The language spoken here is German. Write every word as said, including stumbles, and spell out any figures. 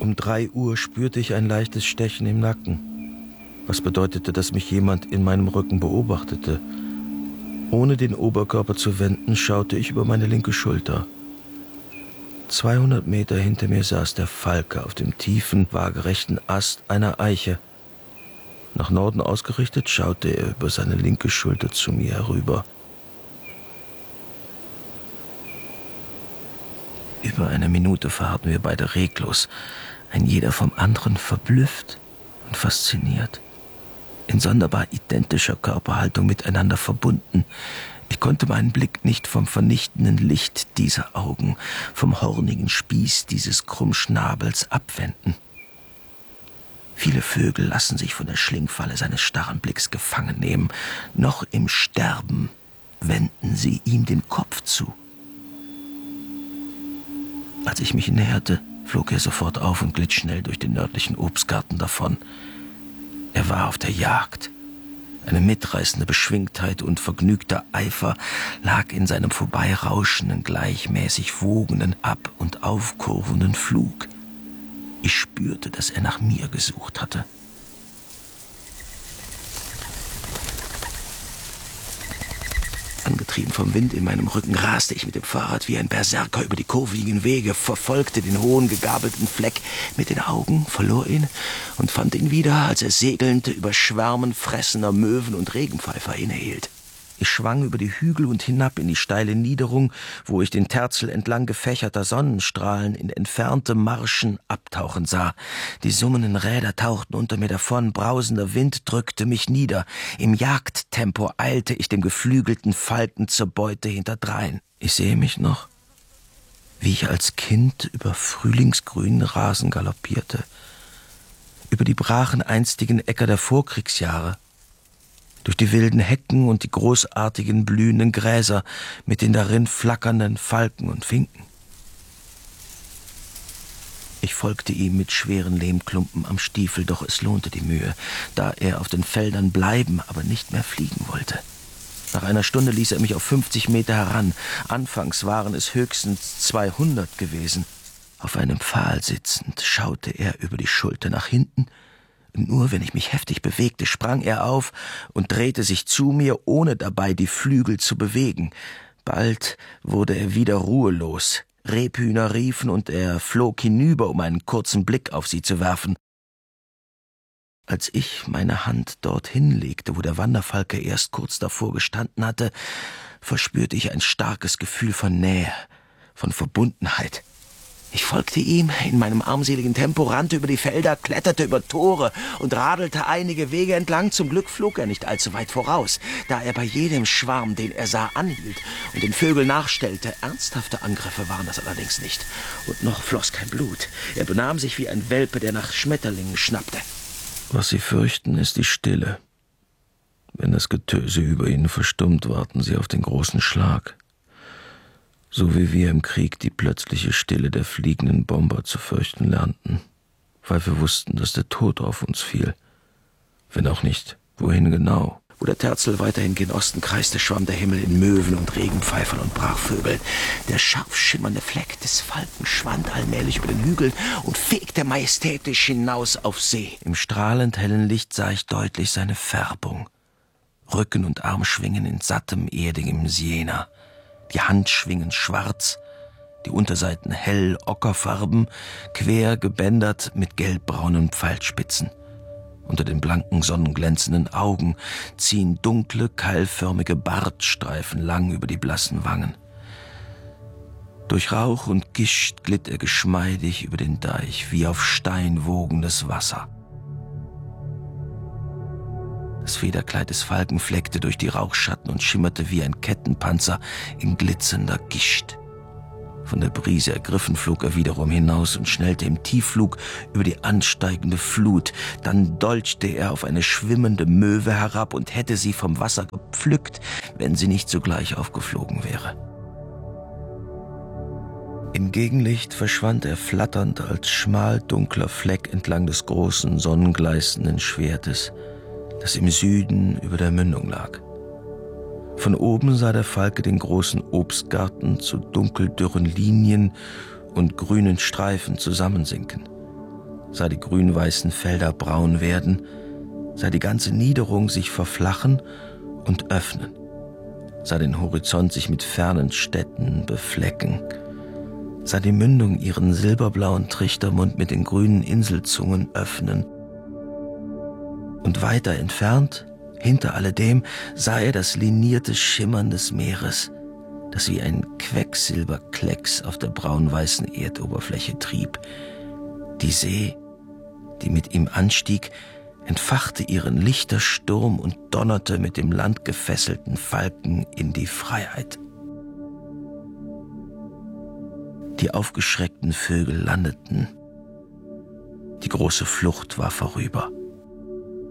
Um drei Uhr spürte ich ein leichtes Stechen im Nacken, was bedeutete, dass mich jemand in meinem Rücken beobachtete. Ohne den Oberkörper zu wenden, schaute ich über meine linke Schulter. zweihundert Meter hinter mir saß der Falke auf dem tiefen, waagerechten Ast einer Eiche. Nach Norden ausgerichtet schaute er über seine linke Schulter zu mir herüber. Über eine Minute verharrten wir beide reglos, ein jeder vom anderen verblüfft und fasziniert. In sonderbar identischer Körperhaltung miteinander verbunden. Ich konnte meinen Blick nicht vom vernichtenden Licht dieser Augen, vom hornigen Spieß dieses Krummschnabels abwenden. Viele Vögel lassen sich von der Schlingfalle seines starren Blicks gefangen nehmen. Noch im Sterben wenden sie ihm den Kopf zu. Als ich mich näherte, flog er sofort auf und glitt schnell durch den nördlichen Obstgarten davon. Er war auf der Jagd. Eine mitreißende Beschwingtheit und vergnügter Eifer lag in seinem vorbeirauschenden, gleichmäßig wogenden, ab- und aufkurvenden Flug. Ich spürte, dass er nach mir gesucht hatte. Angetrieben vom Wind in meinem Rücken raste ich mit dem Fahrrad wie ein Berserker über die kurvigen Wege, verfolgte den hohen, gegabelten Fleck mit den Augen, verlor ihn und fand ihn wieder, als er segelnd über Schwärmen fressender Möwen und Regenpfeifer innehielt. Ich schwang über die Hügel und hinab in die steile Niederung, wo ich den Terzel entlang gefächerter Sonnenstrahlen in entfernte Marschen abtauchen sah. Die summenden Räder tauchten unter mir davon, brausender Wind drückte mich nieder. Im Jagdtempo eilte ich dem geflügelten Falken zur Beute hinterdrein. Ich sehe mich noch, wie ich als Kind über frühlingsgrünen Rasen galoppierte, über die brachen einstigen Äcker der Vorkriegsjahre, durch die wilden Hecken und die großartigen blühenden Gräser mit den darin flackernden Falken und Finken. Ich folgte ihm mit schweren Lehmklumpen am Stiefel, doch es lohnte die Mühe, da er auf den Feldern bleiben, aber nicht mehr fliegen wollte. Nach einer Stunde ließ er mich auf fünfzig Meter heran. Anfangs waren es höchstens zweihundert gewesen. Auf einem Pfahl sitzend schaute er über die Schulter nach hinten. Nur wenn ich mich heftig bewegte, sprang er auf und drehte sich zu mir, ohne dabei die Flügel zu bewegen. Bald wurde er wieder ruhelos. Rebhühner riefen und er flog hinüber, um einen kurzen Blick auf sie zu werfen. Als ich meine Hand dorthin legte, wo der Wanderfalke erst kurz davor gestanden hatte, verspürte ich ein starkes Gefühl von Nähe, von Verbundenheit. Ich folgte ihm in meinem armseligen Tempo, rannte über die Felder, kletterte über Tore und radelte einige Wege entlang. Zum Glück flog er nicht allzu weit voraus, da er bei jedem Schwarm, den er sah, anhielt und den Vögeln nachstellte. Ernsthafte Angriffe waren das allerdings nicht. Und noch floss kein Blut. Er benahm sich wie ein Welpe, der nach Schmetterlingen schnappte. Was sie fürchten, ist die Stille. Wenn das Getöse über ihnen verstummt, warten sie auf den großen Schlag. So wie wir im Krieg die plötzliche Stille der fliegenden Bomber zu fürchten lernten, weil wir wussten, dass der Tod auf uns fiel. Wenn auch nicht, wohin genau. Wo der Terzel weiterhin gen Osten kreiste, schwamm der Himmel in Möwen und Regenpfeifern und Brachvögeln. Der scharf schimmernde Fleck des Falken schwand allmählich über den Hügeln und fegte majestätisch hinaus auf See. Im strahlend hellen Licht sah ich deutlich seine Färbung. Rücken und Arm schwingen in sattem, erdigem Siena. Die Handschwingen schwarz, die Unterseiten hell ockerfarben, quer gebändert mit gelbbraunen Pfeilspitzen. Unter den blanken, sonnenglänzenden Augen ziehen dunkle, keilförmige Bartstreifen lang über die blassen Wangen. Durch Rauch und Gischt glitt er geschmeidig über den Deich, wie auf Stein wogendes Wasser. Das Federkleid des Falken fleckte durch die Rauchschatten und schimmerte wie ein Kettenpanzer in glitzernder Gischt. Von der Brise ergriffen flog er wiederum hinaus und schnellte im Tiefflug über die ansteigende Flut. Dann dolchte er auf eine schwimmende Möwe herab und hätte sie vom Wasser gepflückt, wenn sie nicht sogleich aufgeflogen wäre. Im Gegenlicht verschwand er flatternd als schmal dunkler Fleck entlang des großen, sonnengleißenden Schwertes, das im Süden über der Mündung lag. Von oben sah der Falke den großen Obstgarten zu dunkeldürren Linien und grünen Streifen zusammensinken. sah die grün-weißen Felder braun werden, sah die ganze Niederung sich verflachen und öffnen, sah den Horizont sich mit fernen Städten beflecken, sah die Mündung ihren silberblauen Trichtermund mit den grünen Inselzungen öffnen. Und weiter entfernt, hinter alledem, sah er das linierte Schimmern des Meeres, das wie ein Quecksilberklecks auf der braun-weißen Erdoberfläche trieb. Die See, die mit ihm anstieg, entfachte ihren Lichtersturm und donnerte mit dem landgefesselten Falken in die Freiheit. Die aufgeschreckten Vögel landeten. Die große Flucht war vorüber.